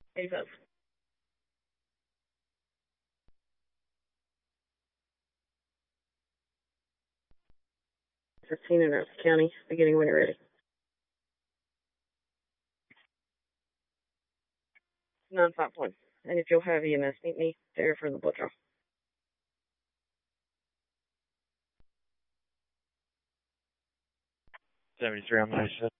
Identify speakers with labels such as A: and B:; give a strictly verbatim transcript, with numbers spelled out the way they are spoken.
A: eighty-five. fifteen in Ramsey County, beginning when you're ready. Non-stop one. And if you'll have E M S meet me there for the blood draw.
B: seventy-three on my side.